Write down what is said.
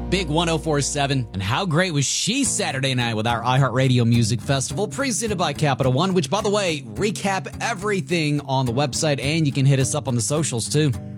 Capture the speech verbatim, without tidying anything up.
Big one oh four point seven. And how great was she Saturday night with our iHeartRadio Music Festival, presented by Capital One, which, by the way, recap everything on the website, and you can hit us up on the socials, too.